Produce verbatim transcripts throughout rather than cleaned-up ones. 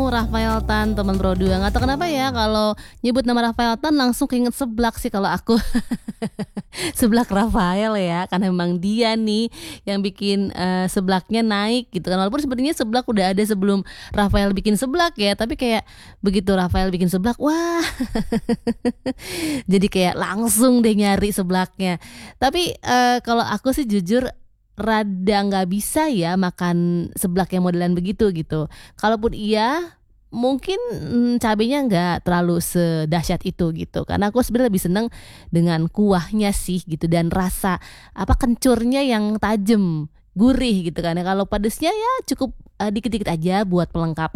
Rafael Tan, teman Pro dua. Nggak tahu kenapa ya kalau nyebut nama Rafael Tan langsung keinget Seblak sih kalau aku. Seblak Rafael ya, karena memang dia nih yang bikin uh, Seblaknya naik gitu kan. Walaupun sebenarnya Seblak udah ada sebelum Rafael bikin Seblak ya, tapi kayak begitu Rafael bikin Seblak, wah. Jadi kayak langsung deh nyari Seblaknya. Tapi uh, kalau aku sih jujur rada nggak bisa ya makan seblak yang modelan begitu gitu. Kalaupun iya, mungkin mm, cabenya nggak terlalu sedahsyat itu gitu. Karena aku sebenarnya lebih seneng dengan kuahnya sih gitu, dan rasa apa kencurnya yang tajam, gurih gitu kan. Kalau pedesnya ya cukup uh, dikit-dikit aja buat pelengkap.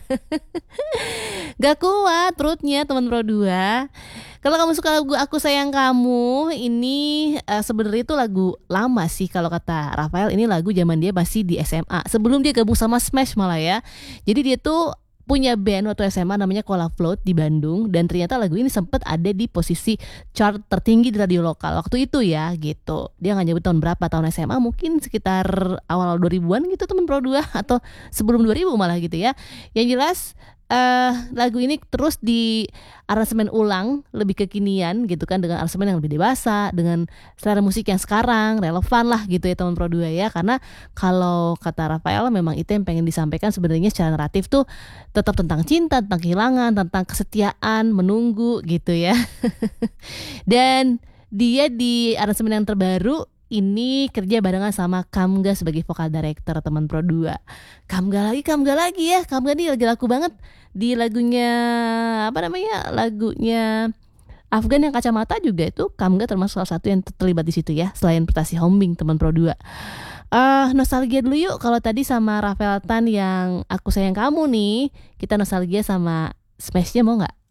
Gak kuat perutnya teman Pro dua. Kalau kamu suka lagu Aku Sayang Kamu, ini uh, sebenarnya itu lagu lama sih kalau kata Rafael. Ini lagu zaman dia masih di S M A, sebelum dia gabung sama Smash malah ya. Jadi dia tuh punya band waktu S M A namanya Cola Float di Bandung, dan ternyata lagu ini sempat ada di posisi chart tertinggi di radio lokal waktu itu ya gitu. Dia nggak nyebut tahun berapa, tahun S M A mungkin sekitar awal dua ribuan gitu teman Pro dua, atau sebelum dua ribu malah gitu ya. Yang jelas Uh, lagu ini terus di aransemen ulang, lebih kekinian gitu kan, dengan aransemen yang lebih dewasa, dengan selera musik yang sekarang relevan lah gitu ya teman Pro dua ya. Karena kalau kata Rafael memang itu yang pengen disampaikan sebenarnya secara naratif tuh tetap tentang cinta, tentang kehilangan, tentang kesetiaan, menunggu gitu ya. Dan dia di aransemen yang terbaru ini kerja barengan sama Kamga sebagai vokal director teman Pro dua. Kamga lagi, Kamga lagi ya. Kamga ini lagi laku banget di lagunya apa namanya? Lagunya Afgan yang Kacamata juga itu Kamga termasuk salah satu yang terlibat di situ ya, selain Prestasi Hombing teman Pro dua. Uh, nostalgia dulu yuk. Kalau tadi sama Rafael Tan yang Aku Sayang Kamu nih, kita nostalgia sama Smash-nya mau nggak?